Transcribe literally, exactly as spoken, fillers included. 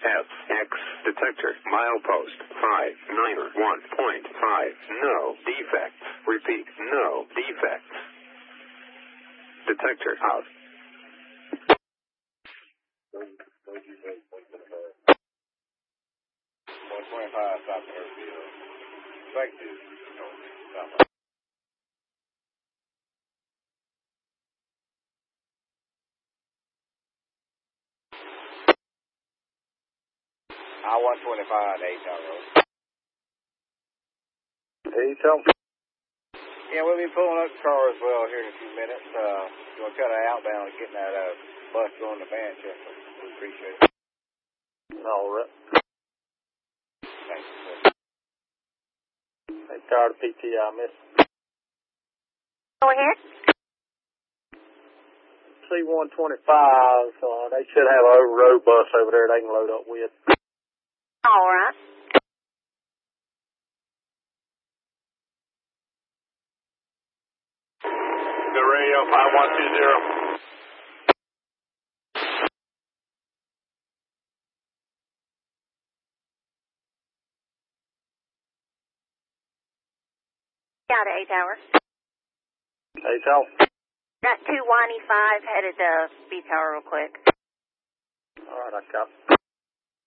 F X detector milepost five nine one point five. No defects. Repeat, no defects. Detector out. one twenty-five South Airfield. Effective. I one twenty-five A-Town Road. A-Town? Yeah, we'll be pulling up the car as well here in a few minutes. Uh, you want to cut an outbound and getting that uh, bus going to Manchester. We appreciate it. All right. Thank you, sir. They tired of P T I, miss. Go ahead. C one twenty-five, uh, they should have a road bus over there they can load up with. All right. Good radio, five one two zero. Got it, A-Tower. A-Town? Got two Winey five headed to B-Tower real quick. All right, I got